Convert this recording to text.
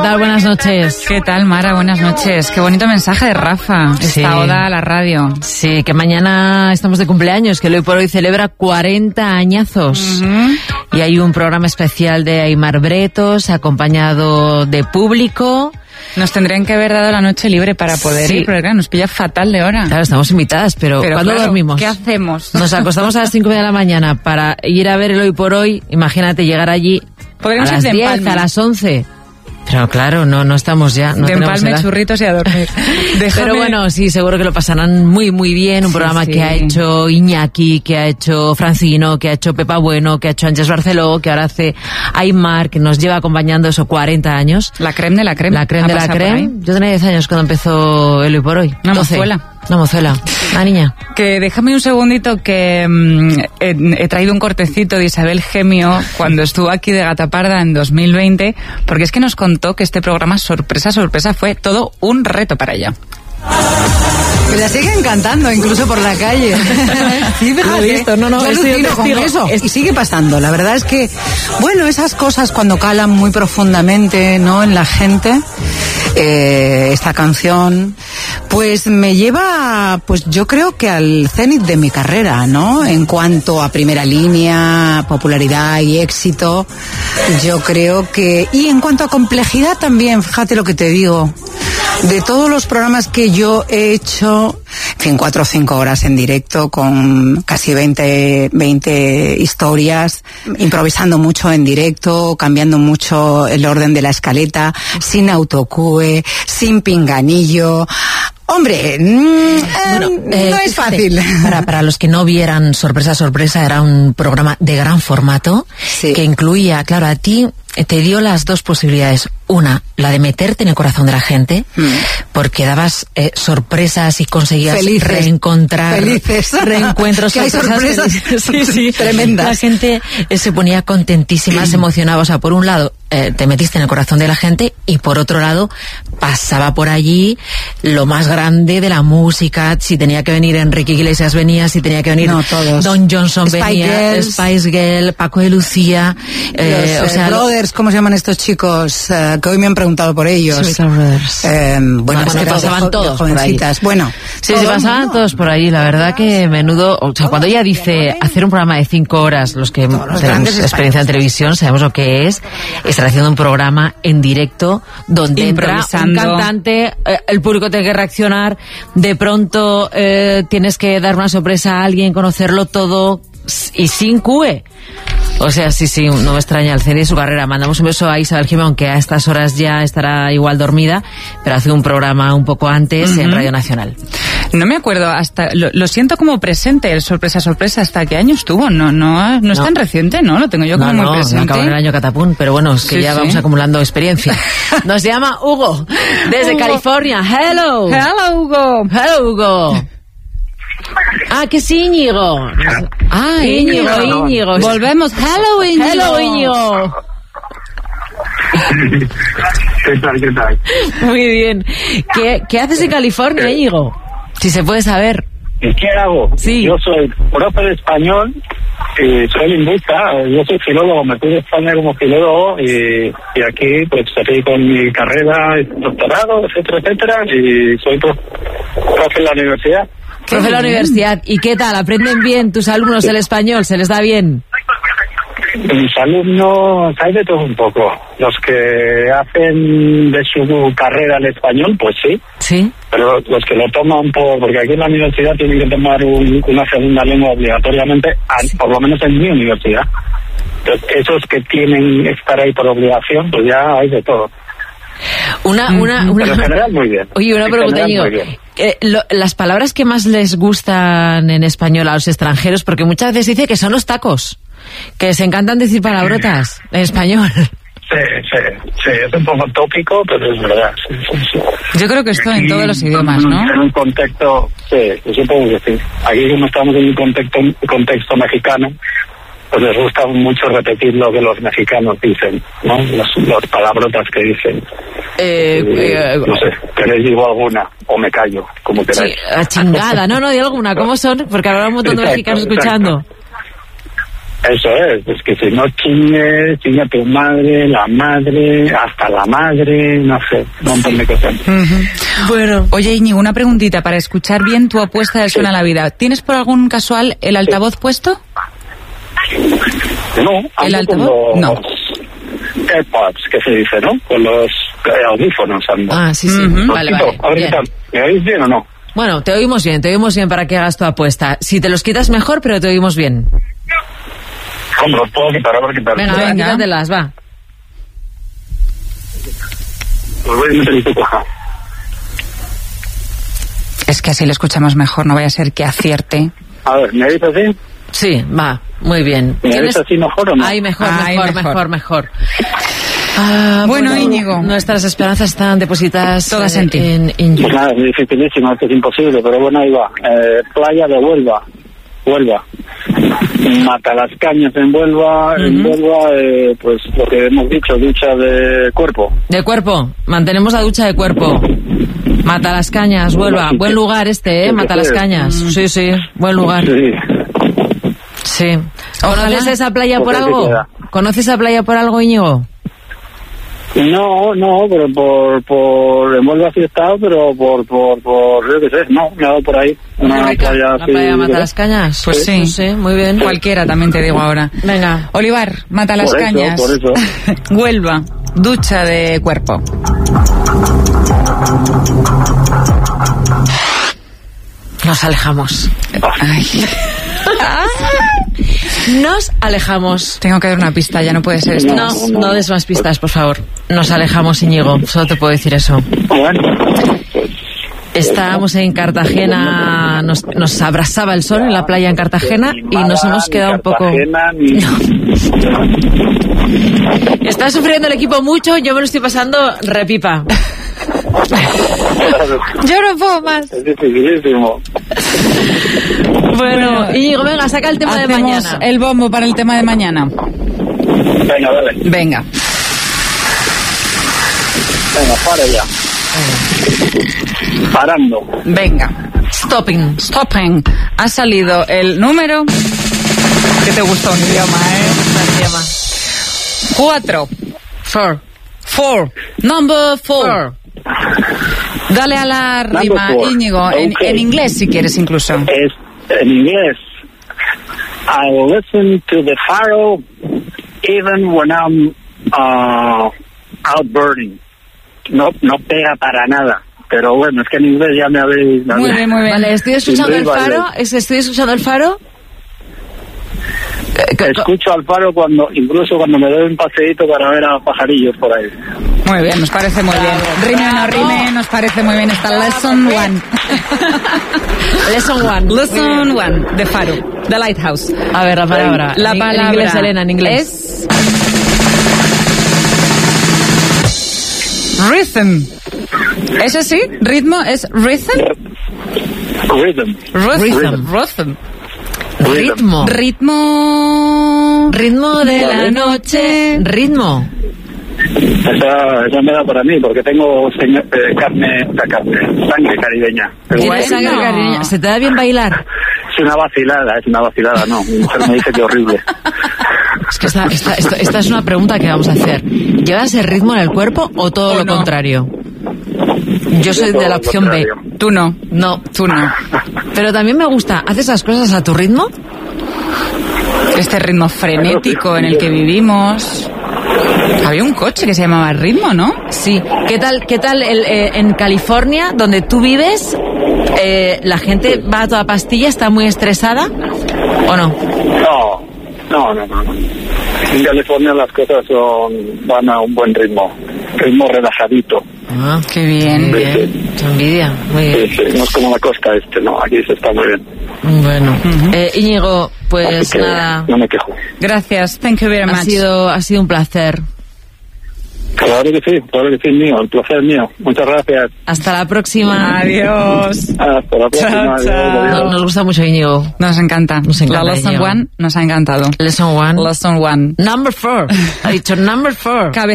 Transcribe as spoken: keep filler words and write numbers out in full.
¿Qué tal? Buenas noches. ¿Qué tal, Mara? Buenas noches. Qué bonito mensaje de Rafa. Sí. Esta oda a la radio. Sí, que mañana estamos de cumpleaños, que hoy por hoy celebra cuarenta añazos. Uh-huh. Y hay un programa especial de Aimar Bretos, acompañado de público. Nos tendrían que haber dado la noche libre para poder sí. ir, pero claro, nos pilla fatal de hora. Claro, estamos invitadas, pero, pero ¿cuándo claro, dormimos? ¿Qué hacemos? Nos acostamos a las cinco de la mañana para ir a ver el Hoy por Hoy. Imagínate llegar allí a las diez, a las once. Pero claro, no no estamos ya. No de empalme, churritos y a dormir. Déjame... Pero bueno, sí, seguro que lo pasarán muy, muy bien. Un sí, programa sí. que ha hecho Iñaki, que ha hecho Francino, que ha hecho Pepa Bueno, que ha hecho Ángeles Barceló, que ahora hace Aimar, que nos lleva acompañando esos cuarenta años. La creme de la creme. La creme de la creme. Yo tenía diez años cuando empezó el Hoy por Hoy. Una mozuela. Una mozuela. Una niña. Que déjame un segundito que mmm, he, he traído un cortecito de Isabel Gemio cuando estuvo aquí de Gataparda en dos mil veinte, porque es que nos contó que este programa, sorpresa, sorpresa, fue todo un reto para ella. Me la siguen cantando incluso por la calle. Sí, fíjate. Esto, no, no, estoy con eso. Y sigue pasando. La verdad es que, bueno, esas cosas cuando calan muy profundamente, ¿no?, en la gente, eh, esta canción, pues me lleva, pues yo creo que al cenit de mi carrera, ¿no? En cuanto a primera línea, popularidad y éxito, yo creo que, y en cuanto a complejidad también, fíjate lo que te digo. De todos los programas que yo he hecho, en fin, cuatro o cinco horas en directo con casi veinte, veinte historias, improvisando mucho en directo, cambiando mucho el orden de la escaleta, sin autocue, sin pinganillo. Hombre, mmm, bueno, eh, no es fácil. Para, para los que no vieran Sorpresa, Sorpresa, era un programa de gran formato, sí, que incluía, claro, a ti te dio las dos posibilidades. Una, la de meterte en el corazón de la gente, mm. porque dabas eh, sorpresas y conseguías felices, reencontrar felices. reencuentros. Que hay sorpresas sí, sí, tremendas. La gente eh, se ponía contentísima, se emocionaba. O sea, por un lado, eh, te metiste en el corazón de la gente, y por otro lado, pasaba por allí lo más grande de la música. Si tenía que venir Enrique Iglesias, venía. Si tenía que venir no, todos. Don Johnson, Spice venía. Girls. Spice Girl, Paco de Lucía. Eh, Los, o sea, Brothers, ¿cómo se llaman estos chicos? Uh, que hoy me han preguntado por ellos. Sí, Brothers. Eh, bueno, bueno, es que pasaban de, todos de jovencitas. Por ahí. Bueno, sí, se pasaban no. todos por ahí. La verdad que menudo. O sea, cuando ella dice hacer un programa de cinco horas, los que los tenemos experiencia en televisión sabemos lo que es estar haciendo un programa en directo donde entra un cantante, eh, el público tiene que reaccionar, de pronto eh, tienes que dar una sorpresa a alguien, conocerlo todo y sin cue. O sea, sí, sí, no me extraña el C D de su carrera. Mandamos un beso a Isabel Gemio, aunque a estas horas ya estará igual dormida, pero hace un programa un poco antes uh-huh. en Radio Nacional. No me acuerdo, hasta lo, lo siento como presente, el sorpresa, sorpresa, ¿hasta qué año estuvo? No, no, no es no. tan reciente, ¿no? Lo tengo yo como no, muy no, presente. No, acabó en el año catapún, pero bueno, es que sí, ya sí. vamos acumulando experiencia. Nos llama Hugo, desde Hugo. California. Hello. Hello, Hugo. Hello, Hugo. Ah, que sí, Íñigo. Ah, Íñigo, Íñigo. Íñigo. Volvemos. Hello, Íñigo. Hello, Íñigo. ¿Qué tal, qué tal? Muy bien. ¿Qué, qué haces en California, Íñigo? Si se puede saber. ¿Qué hago? Sí. Yo soy profe de español, eh, soy lingüista, yo soy filólogo, me fui de España como filólogo y, y aquí pues seguí con mi carrera, doctorado, etcétera, etcétera, y soy profe en la universidad. Profe de la universidad. ¿Y qué tal? ¿Aprenden bien tus alumnos el español? ¿Se les da bien? Mis alumnos hay de todo un poco. Los que hacen de su carrera el español, pues sí. Sí. Pero los que lo toman por... Porque aquí en la universidad tienen que tomar un, una segunda lengua obligatoriamente, sí. por lo menos en mi universidad. Entonces, esos que tienen que estar ahí por obligación, pues ya hay de todo. Una, una, una... Pero en general muy bien. Oye, una pregunta, Íñigo. Eh, lo, las palabras que más les gustan en español a los extranjeros, porque muchas veces dice que son los tacos, que se encantan decir palabrotas en español. Sí, sí, sí, es un poco tópico, pero es verdad. Sí, sí, sí. Yo creo que esto en todos los idiomas, ¿no? En un contexto, sí, eso puedo decir. Aquí como estamos en un contexto, contexto mexicano, pues les gusta mucho repetir lo que los mexicanos dicen, ¿no? Las, las palabrotas que dicen. Eh, eh, no sé, ¿queréis digo alguna? O me callo, como queráis. Sí, chingada, no, no, di alguna, ¿cómo son? Porque habrá un montón de exacto, mexicanos exacto. escuchando. Eso es, es que si no chingue, chinga tu madre, la madre, hasta la madre, no sé, un montón de cosas. Uh-huh. Bueno. Oye, Íñigo, una preguntita para escuchar bien tu apuesta de Suena la Vida. ¿Tienes por algún casual el altavoz sí. puesto? No, ¿el altavoz? Con no. Los AirPods, que se dice, ¿no? Con los audífonos ando. Ah, sí, sí. Uh-huh. Vale, vale. A ver qué tal. ¿Me oís bien o no? Bueno, te oímos bien, te oímos bien para que hagas tu apuesta. Si te los quitas mejor, pero te oímos bien. ¿Cómo los puedo quitar? A ver qué tal. Venga, venga, quítatelas, va. Los voy a meter en tu caja. Es que así lo escuchamos mejor, no vaya a ser que acierte. A ver, ¿me oís así? Sí, va, muy bien. ¿Me oís así mejor o no? Ay, mejor, Ay, mejor, mejor, mejor, mejor. Ah, bueno, bueno, Íñigo. Nuestras esperanzas están depositadas todas en, en ti. En, en... Pues nada, es dificilísimo, esto es imposible, pero bueno, ahí va. Eh, playa de Huelva. Huelva. Matalascañas en Huelva, uh-huh. en Huelva, eh, pues lo que hemos dicho, ducha de cuerpo. De cuerpo, mantenemos la ducha de cuerpo. Matalascañas, Huelva, sí, buen lugar este, ¿eh? Matalascañas, sí, sí, buen lugar. Sí. Sí. ¿Conoces esa playa por algo? ¿Conoces esa playa por algo, Íñigo? No, no, pero por, por, en Huelva sí he estado, pero por, por, por, yo qué sé, no, me ha dado por ahí. Una playa ¿La así, playa Matalascañas? Pues sí. sí, sí, muy bien. Cualquiera, también te digo ahora. Venga. Olivar, Matalascañas. Por eso, por eso. Huelva, ducha de cuerpo. Nos alejamos. Ay. Nos alejamos. Tengo que dar una pista, ya no puede ser esto. No, no, no des más pistas, por favor. Nos alejamos, Íñigo. Solo te puedo decir eso. Bueno, pues... Estábamos en Cartagena, nos, nos abrazaba el sol en la playa en Cartagena y nos hemos quedado un poco... Ni... Está sufriendo el equipo mucho, yo me lo estoy pasando repipa. Yo no puedo más. Es dificilísimo. Bueno, Íñigo, venga, saca el tema de mañana. El bombo para el tema de mañana. Venga, dale. Venga. Venga, para ya. Parando. Venga. Stopping. Stopping. Ha salido el número. Que te gusta un idioma, ¿eh? Un idioma. Cuatro. Four. Four. Number four. four. Dale a la rima, Íñigo. Okay. En, en inglés, si quieres, incluso. Es, en inglés. I will listen to the faro even when I'm uh, out burning. No, no pega para nada. Pero bueno, es que en inglés ya me habéis... Muy bien, muy bien. Vale, estoy escuchando el faro. ¿Estoy escuchando el faro? Escucho al faro cuando, incluso cuando me doy un paseíto para ver a pajarillos por ahí. Muy bien, nos parece muy bien. Rime o no rime, nos parece muy bien. Está Lesson One. Lesson One. Lesson One, de Faro, The Lighthouse. A ver, la palabra. La en, palabra. En inglés, Elena, en inglés. Es... Rhythm. ¿Es así? ¿Ritmo? ¿Es rhythm? Rhythm. Rhythm. Rhythm. Ritmo. Ritmo. Ritmo de la noche. Ritmo. Esa, esa me da para mí, porque tengo señor, eh, carne, o sea, carne, sangre caribeña. ¿Tienes sangre caribeña? ¿Se te da bien bailar? Es una vacilada, es una vacilada, no. Mi mujer me dice que horrible. Es que esta, esta, esta, esta es una pregunta que vamos a hacer. ¿Llevas el ritmo en el cuerpo o todo ¿O lo no? contrario? Yo soy de la opción B. Tú no. No. Tú no. Pero también me gusta. ¿Haces las cosas a tu ritmo? Este ritmo frenético en el que vivimos. Había un coche que se llamaba Ritmo, ¿no? Sí. ¿Qué tal, qué tal el, eh, en California, donde tú vives, eh, la gente va a toda pastilla, está muy estresada? ¿O no? No, no, no, no. En California las cosas son, van a un buen ritmo. Ritmo relajadito. Ah, qué bien. Muy bien. Qué envidia. Muy bien. Sí, sí. No es como la costa este, no. Aquí se está muy bien. Bueno. Uh-huh. eh, Íñigo, pues nada. No me quejo. Gracias. Thank you very much. Ha sido, ha sido un placer. Claro que sí, claro que sí, mío. El placer es mío. Muchas gracias. Hasta la próxima. Adiós. Hasta la próxima. Chao, adiós, chao. adiós. No, nos gusta mucho Íñigo. Nos encanta. Nos encanta, La Lesson Íñigo. One nos ha encantado. Lesson One. Lesson One. Number four. Ha dicho number four. Cabe